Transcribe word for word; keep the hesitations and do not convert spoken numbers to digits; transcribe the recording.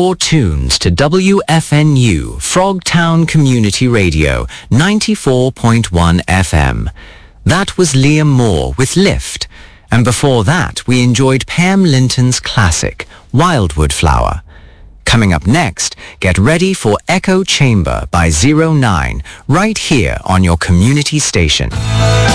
your tunes to W F N U, Frogtown Community Radio, ninety-four point one F M. That was Liam Moore with Lift. And before that, we enjoyed Pam Linton's classic, Wildwood Flower. Coming up next, get ready for Echo Chamber by Zero Nine, right here on your community station.